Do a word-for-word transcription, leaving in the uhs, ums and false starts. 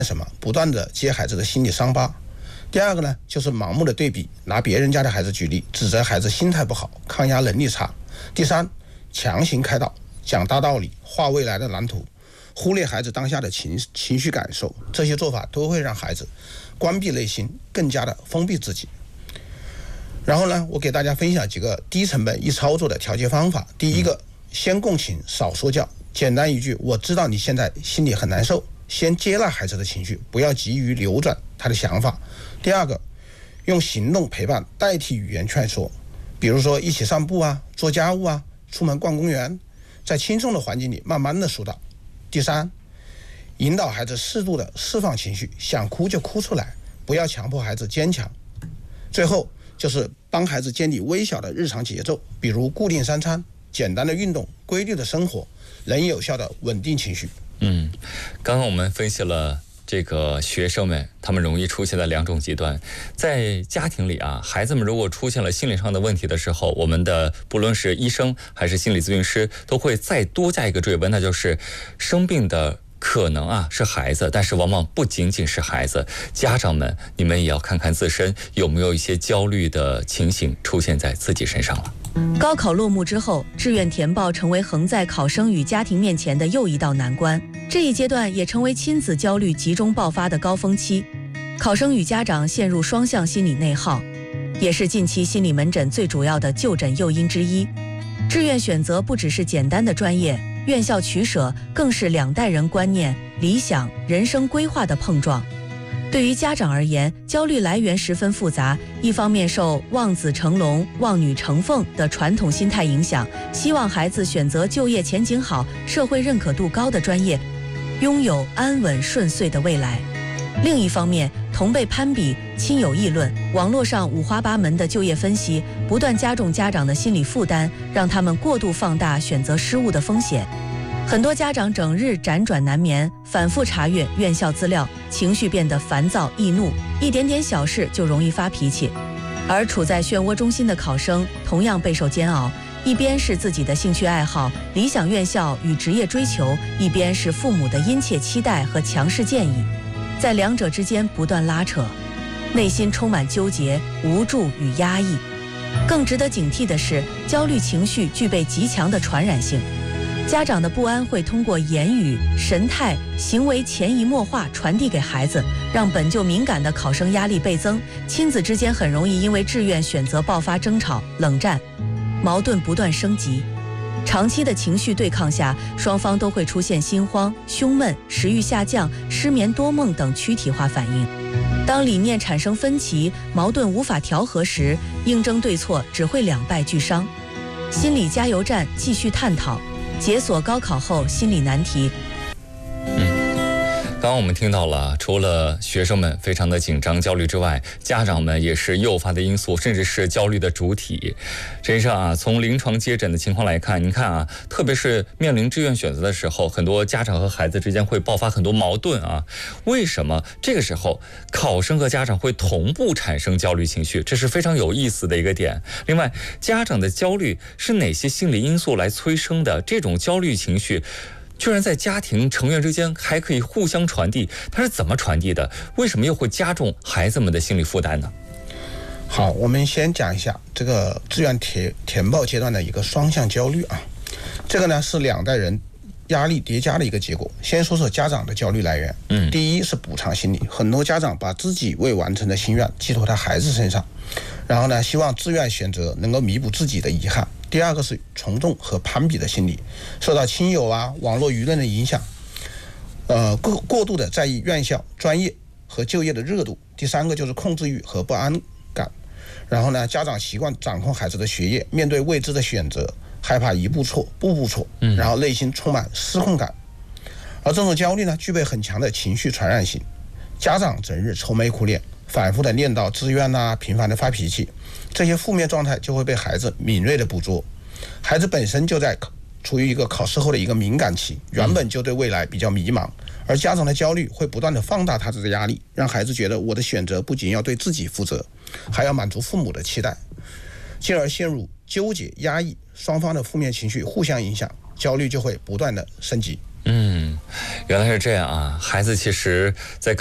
什么，不断的揭孩子的心理伤疤。第二个呢，就是盲目的对比，拿别人家的孩子举例，指责孩子心态不好，抗压能力差。第三，强行开导，讲大道理，画未来的蓝图，忽略孩子当下的情情绪感受，这些做法都会让孩子关闭内心，更加的封闭自己。然后呢，我给大家分享几个低成本易操作的调节方法。第一个，先共情，少说教。简单一句，我知道你现在心里很难受，先接纳孩子的情绪，不要急于扭转他的想法。第二个，用行动陪伴代替语言劝说，比如说一起散步啊，做家务啊，出门逛公园，在轻松的环境里慢慢的疏导。第三，引导孩子适度的释放情绪，想哭就哭出来，不要强迫孩子坚强。最后就是帮孩子建立微小的日常节奏，比如固定三餐、简单的运动、规律的生活，能有效的稳定情绪。 嗯，刚刚我们分析了这个学生们他们容易出现的两种极端。在家庭里啊，孩子们如果出现了心理上的问题的时候，我们的不论是医生还是心理咨询师都会再多加一个追问，那就是生病的可能啊是孩子，但是往往不仅仅是孩子，家长们你们也要看看自身有没有一些焦虑的情形出现在自己身上了。 高考落幕之后，志愿填报成为横在考生与家庭面前的又一道难关。这一阶段也成为亲子焦虑集中爆发的高峰期，考生与家长陷入双向心理内耗，也是近期心理门诊最主要的就诊诱因之一。志愿选择不只是简单的专业，院校取舍更是两代人观念、理想、人生规划的碰撞。对于家长而言，焦虑来源十分复杂，一方面受望子成龙、望女成凤的传统心态影响，希望孩子选择就业前景好、社会认可度高的专业，拥有安稳顺遂的未来。另一方面，同辈攀比、亲友议论、网络上五花八门的就业分析，不断加重家长的心理负担，让他们过度放大选择失误的风险。很多家长整日辗转难眠，反复查阅院校资料，情绪变得烦躁易怒，一点点小事就容易发脾气。而处在漩涡中心的考生同样备受煎熬，一边是自己的兴趣爱好、理想院校与职业追求，一边是父母的殷切期待和强势建议，在两者之间不断拉扯，内心充满纠结、无助与压抑。更值得警惕的是，焦虑情绪具备极强的传染性。家长的不安会通过言语、神态、行为潜移默化传递给孩子，让本就敏感的考生压力倍增，亲子之间很容易因为志愿选择爆发争吵、冷战，矛盾不断升级。长期的情绪对抗下，双方都会出现心慌、胸闷、食欲下降、失眠多梦等躯体化反应。当理念产生分歧，矛盾无法调和时，应争对错只会两败俱伤。心理加油站继续探讨，解锁高考后心理难题。 刚刚我们听到了，除了学生们非常的紧张焦虑之外，家长们也是诱发的因素，甚至是焦虑的主体。实际上啊，从临床接诊的情况来看，你看啊，特别是面临志愿选择的时候，很多家长和孩子之间会爆发很多矛盾啊。为什么这个时候考生和家长会同步产生焦虑情绪？这是非常有意思的一个点。另外，家长的焦虑是哪些心理因素来催生的？这种焦虑情绪居然在家庭成员之间还可以互相传递，它是怎么传递的？为什么又会加重孩子们的心理负担呢？ 好，我们先讲一下这个志愿填填报阶段的一个双向焦虑啊，这个呢是两代人压力叠加的一个结果。先说说家长的焦虑来源，嗯，第一是补偿心理，很多家长把自己未完成的心愿寄托在孩子身上，然后呢，希望志愿选择能够弥补自己的遗憾。第二个是从众和攀比的心理，受到亲友啊、网络舆论的影响，呃，过过度的在意院校、专业和就业的热度。第三个就是控制欲和不安感。然后呢，家长习惯掌控孩子的学业，面对未知的选择，害怕一步错、步步错，然后内心充满失控感。而这种焦虑呢，具备很强的情绪传染性。家长整日愁眉苦脸，反复的念叨志愿啊，频繁的发脾气，这些负面状态就会被孩子敏锐的捕捉。孩子本身就在处于一个考试后的一个敏感期，原本就对未来比较迷茫，而家长的焦虑会不断的放大他的压力，让孩子觉得我的选择不仅要对自己负责，还要满足父母的期待，进而陷入纠结、压抑，双方的负面情绪互相影响，焦虑就会不断的升级。 嗯，原来是这样啊！孩子其实在